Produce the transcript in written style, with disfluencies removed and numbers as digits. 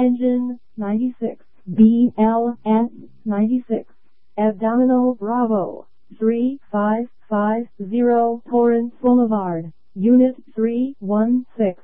Engine 96, BLS 96, Abdominal Bravo 3550 Torrance Boulevard, Unit 316.